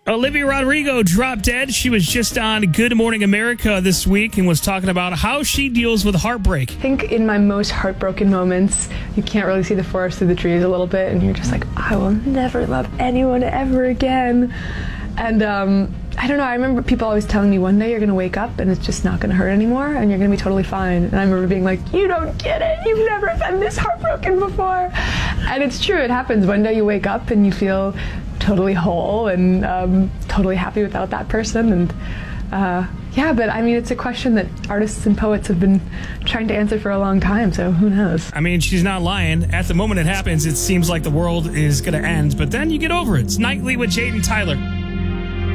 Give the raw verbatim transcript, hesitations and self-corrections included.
Olivia Rodrigo dropped dead. She was just on Good Morning America this week and was talking about how she deals with heartbreak. I think in my most heartbroken moments, you can't really see the forest through the trees a little bit, and you're just like, I will never love anyone ever again. And um, I don't know, I remember people always telling me one day you're going to wake up and it's just not going to hurt anymore and you're going to be totally fine. And I remember being like, you don't get it. You've never been this heartbroken before. And it's true, it happens. One day you wake up and you feel totally whole and um, totally happy without that person. And uh, yeah, but I mean, it's a question that artists and poets have been trying to answer for a long time, so who knows? I mean, she's not lying. At the moment it happens, it seems like the world is going to end, but then you get over it. It's Nightly with Jade and Tyler.